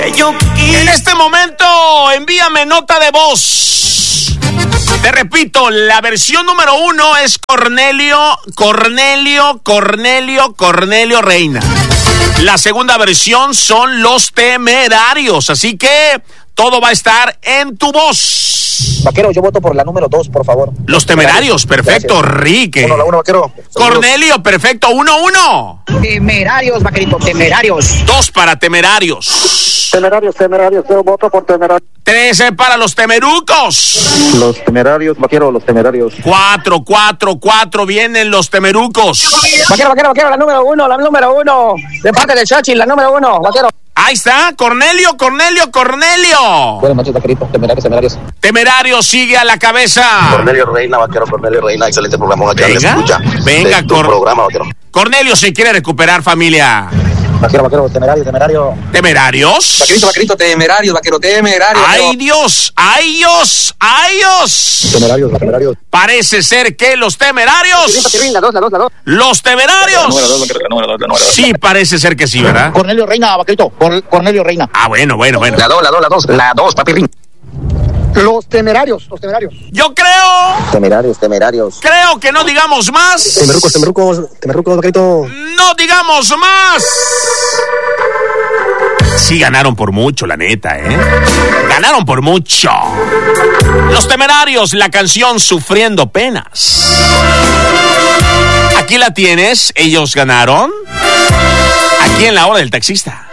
En este momento, envíame nota de voz. Te repito, la versión número 1 es Cornelio Reina. La segunda versión son Los Temerarios, así que todo va a estar en tu voz. Vaquero, yo voto por la número 2, por favor. Los Temerarios, perfecto. Gracias. Rique. 1, vaquero. Cornelio, perfecto. 1-1. Temerarios, vaquerito, temerarios. 2 para Temerarios. Temerarios, yo voto por temerarios. 13 para los Temerucos. Los Temerarios, vaquero, los Temerarios. 4 vienen los Temerucos. Vaquero, la número 1. De parte de Xochitl, la número 1, vaquero. Ahí está, Cornelio. Buenas noches, vaquerito, temerarios. Temerario sigue a la cabeza. Cornelio Reina, vaquero, Cornelio Reina, excelente programa. Venga, programa, vaquero. Cornelio se quiere recuperar, familia. Vaquero, temerario. ¿Temerarios? Vaquerito, temerarios, vaquero, temerarios. ¡Ay, Dios! Temerarios. Parece ser que los Temerarios... La 2. ¡Los Temerarios! La número 2. Sí, parece ser que sí, ¿verdad? Cornelio Reina, vaquerito, Cornelio Reina. Ah, bueno. La 2, papi. Los temerarios. Yo creo... Temerarios. Creo que no digamos más. Temerrucos, vaquerito. No digamos más. Sí ganaron por mucho, la neta, Ganaron por mucho. Los Temerarios, la canción Sufriendo Penas. Aquí la tienes, ellos ganaron. Aquí en La Hora del Taxista.